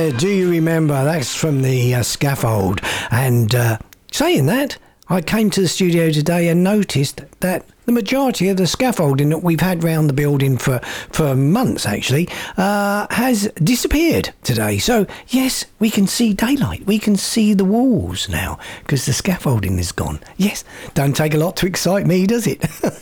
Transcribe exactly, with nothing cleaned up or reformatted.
Yeah, do you remember? That's from the uh, Scaffold. And uh, saying that, I came to the studio today and noticed that the majority of the scaffolding that we've had round the building for, for months, actually, uh, has disappeared today. So, yes, we can see daylight. We can see the walls now because the scaffolding is gone. Yes, don't take a lot to excite me, does it?